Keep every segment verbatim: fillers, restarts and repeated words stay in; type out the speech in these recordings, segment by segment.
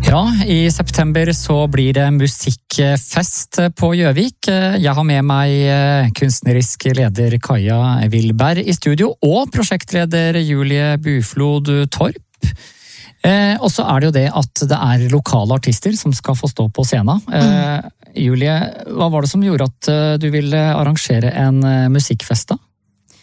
Ja, i september så blir det musikkfest på Gjøvik. Jeg har med meg kunstnerisk leder Kaja Wilberg i studio, og prosjektleder Julie Buflod Torp. Eh, og så er det jo det at det er lokale artister som skal få stå på scenen. Eh, Julie, hva var det som gjorde at du ville arrangere en musikkfest da?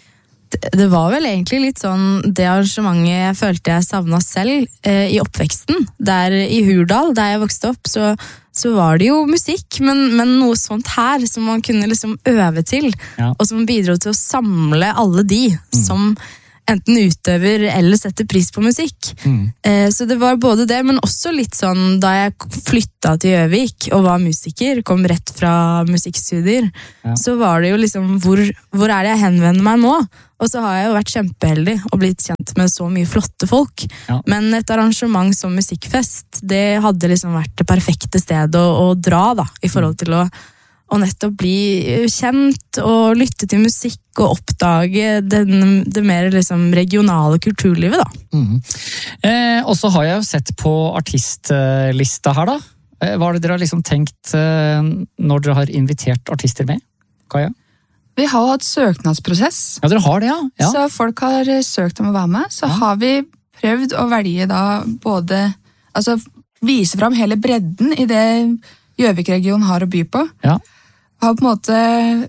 Det var vel egentlig litt sånn det arrangementet jeg følte jeg savnet selv eh, i oppveksten. Der i Hurdal, der jeg vokste opp, så, så var det jo musikk, men, men noe sånt her som man kunne liksom øve til, ja. Og som bidro til å samle alle de mm. som enten utøver eller setter pris på musikk. Mm. Eh, så det var både det, men også litt sånn da jeg flyttet til Gjøvik og var musiker, kom rett fra musikkstudier, ja. Så var det jo liksom, hvor, hvor er det jeg henvender meg nå? Og så har jeg jo vært kjempeheldig og blitt kjent med så mye flotte folk. Ja. Men et arrangement som musikkfest, det hadde liksom vært det perfekte stedet å, å dra da, i forhold til å, å nettopp bli kjent og lytte til musikk og oppdage den, det mer liksom regionale kulturlivet da. Mm. Eh, og så har jeg jo sett på artistlista her da. Eh, hva har dere liksom tenkt eh, når dere har invitert artister med? Kaja? Vi har hatt søknadsprosess. Ja, dere har det, ja. ja. Så folk har søkt om å være med. Så ja. Har vi prøvd å velge da både, altså vise fram hele bredden i det Gjøvik-regionen har å by på. Ja. Har på en måte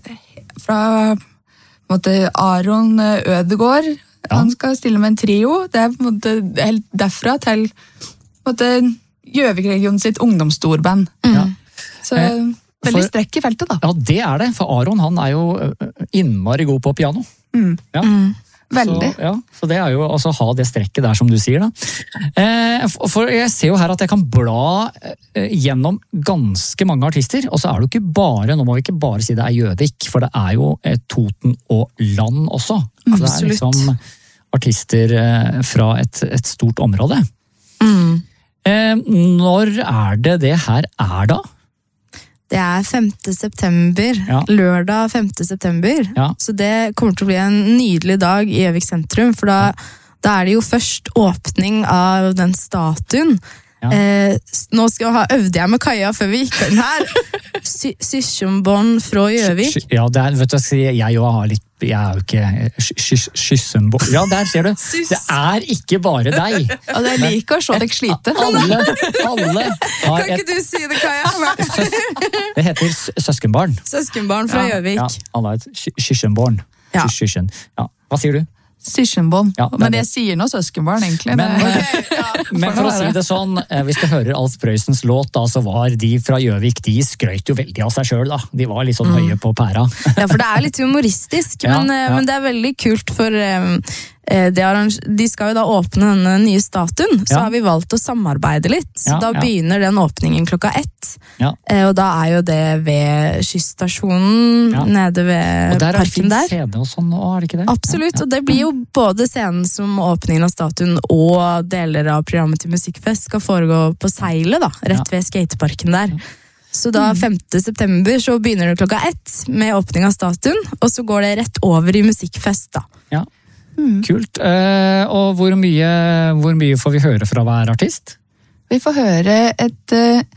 fra på en måte Aron Ødegård, ja. Han skal stille med en trio. Det er på en måte helt derfra til på en måte Gjøvik-regionen sitt ungdomsstorband. Mm. Ja. Så... Eh. Veldig strekk i feltet da. Ja, det er det, for Aron han er jo innmari god på piano. Mm. Ja. Mm. Veldig. Så, ja, så det er jo altså ha det strekket der som du sier da. Eh, for jeg ser jo her at jeg kan bla eh, gjennom ganske mange artister, og så er det jo ikke bare, nå må vi ikke bare si det er Gjøvik, for det er jo eh, Toten og land også. Mm, det er liksom artister eh, fra et, et stort område. Mm. Eh, når er det det her er da? Det er femte september, ja. Lørdag femte september, ja. Så det kommer til å bli en nydelig dag i Gjøvik sentrum, for da, ja. Da er det jo først åpning av den statuen. Ja. Eh, nå skal jeg ha øvde jeg med Kaja før vi gikk den her. Syssjømbånd fra Gjøvik. Ja, det er, vet du, jeg jo har litt, jeg er jo ikke Syssømbånd. Ja, der ser du. Det er ikke bare deg. Og det er like å se deg slite. Alle, alle har Kan ikke et, du si det, Kaja? Det heter søskenbarn. Søskenbarn fra Gjøvik. Ja, ja, alle har et Syssømbånd. Ja. Ja. Hva sier du? Syssømbånd. Ja, men jeg sier noe søskenbarn, egentlig. Men, okay, ja. men for å si det sånn, hvis du hører Alf Prøysens låt, da, så var de fra Gjøvik, de skrøt jo veldig av seg selv, da. De var litt sånn høye på pæra. Ja, for det er litt humoristisk, ja, men, ja. men det er veldig kult for um, det arrange- de skal jo da åpne denne nye statuen, så ja. har vi valgt å samarbeide litt. Så ja, da ja. begynner den åpningen klokka ett. Ja. Og da er jo det ved skysstasjonen, ja. Nede ved parken der. Og der er det fin scene og sånn, er det ikke det? Absolutt, ja, ja. og det blir jo både scenen som åpningen av statuen og deler av programmet til Musikkfest skal foregå på Seilet da, rett ved skateparken der. Så da femte september så begynner det klokka ett med åpning av statuen, og så går det rett over i Musikkfest da. Ja. Mm. Kult. Uh, og hvor mye, hvor mye får vi høre fra hver artist? Vi får høre et,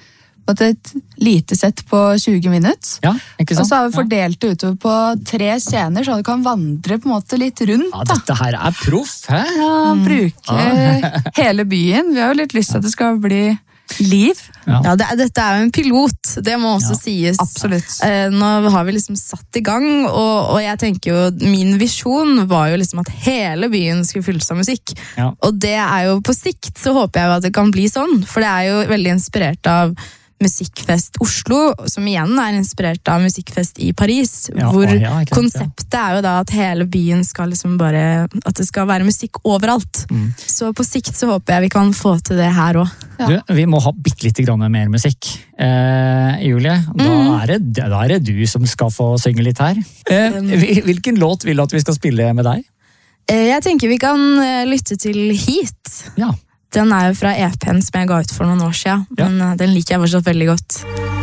et lite sett på tjue minutter. Ja, ikke sant? Og så har vi fordelt det utover på tre scener, så du kan vandre på en måte litt rundt. Ja, dette her er proff, hæ? Ja, bruke ah. hele byen. Vi har jo litt lyst til at det skal bli liv. Ja, ja det, dette er jo en pilot, det må også ja, sies. Absolutt. Eh, nå har vi liksom satt i gang, og, og jeg tenker jo, min visjon var jo liksom at hele byen skulle fylles av musikk. Ja. Og det er jo på sikt, så håper jeg jo at det kan bli sånn, for det er jo veldig inspirert av Musikkfest Oslo, som igjen er inspirert av Musikkfest i Paris, ja, hvor ja, konseptet er jo da at hele byen skal liksom bare, at det skal være musikk overalt. Mm. Så på sikt så håper jeg vi kan få til det her også. Ja. Du, vi må ha bitte litt mer musikk. Eh, Julie, da, mm. er det, da er det du som skal få synge litt her. Eh, hvilken låt vil du at vi skal spille med deg? Eh, jeg tenker vi kan lytte til Heat. Ja. Den er jo fra E P-en som jeg ga ut for noen år siden, ja. men den liker jeg fortsatt veldig godt.